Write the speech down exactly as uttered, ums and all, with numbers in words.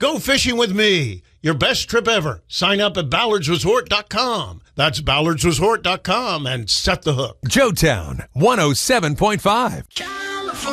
Go fishing with me. Your best trip ever. Sign up at ballards resort dot com. That's ballards resort dot com and set the hook. Joetown one oh seven point five.